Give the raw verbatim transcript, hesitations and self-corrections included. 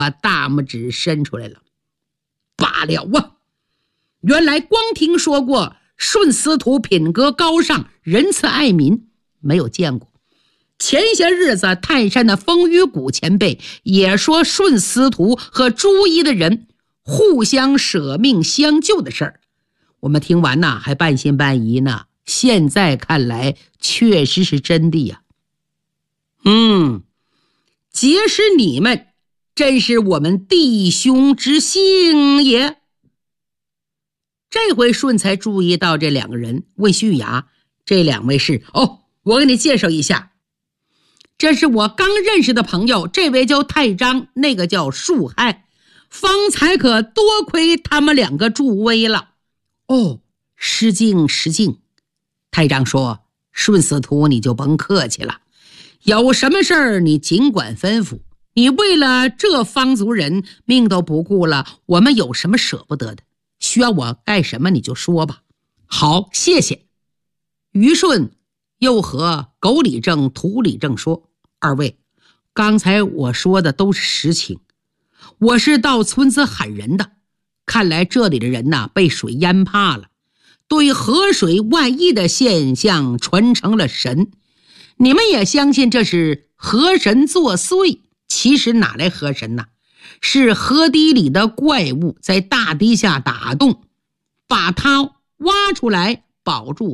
把大拇指伸出来了。罢了啊！原来光听说过顺司徒品格高尚，仁慈爱民，没有见过。前些日子泰山的风雨谷前辈也说顺司徒和朱一的人互相舍命相救的事儿，我们听完呐还半信半疑呢，现在看来确实是真的呀。嗯，结识你们真是我们弟兄之幸也。这回顺才注意到这两个人，问徐雅，这两位是？哦，我给你介绍一下，这是我刚认识的朋友，这位叫太章，那个叫树汉，方才可多亏他们两个助威了。哦，失敬失敬。太章说，顺司徒你就甭客气了，有什么事儿你尽管吩咐，你为了这方族人命都不顾了，我们有什么舍不得的？需要我干什么你就说吧。好，谢谢。于顺又和狗李正、土李正说，二位，刚才我说的都是实情，我是到村子喊人的，看来这里的人呐、被水淹怕了，对河水万亿的现象传成了神，你们也相信这是河神作祟，其实哪来河神呢？是河堤里的怪物在大堤下打洞，把它挖出来保住